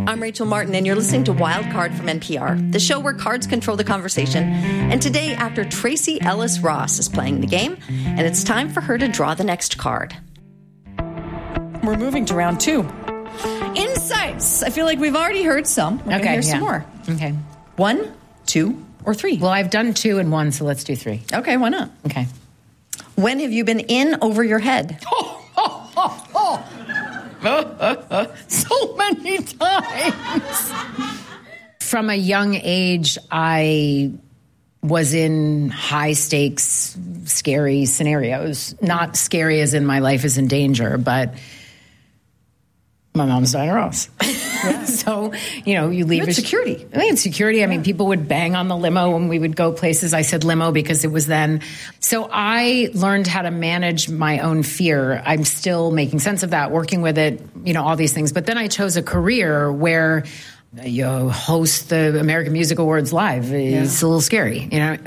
I'm Rachel Martin, and you're listening to Wild Card from NPR, the show where cards control the conversation. And today, actor Tracee Ellis Ross is playing the game, and it's time for her to draw the next card. We're moving to round 2. Insights. I feel like we've already heard some. We're gonna hear some more. Okay. 1, 2, or 3? Well, I've done 2 and 1, so let's do 3. Okay, why not? Okay. When have you been in over your head? So many times. From a young age, I was in high-stakes, scary scenarios. Not scary as in my life is in danger, but my mom's Diana Ross. Yeah. So, you leave... You had security. I had security. I mean, people would bang on the limo when we would go places. I said limo because it was then. So I learned how to manage my own fear. I'm still making sense of that, working with it, all these things. But then I chose a career where you host the American Music Awards live. It's a little scary,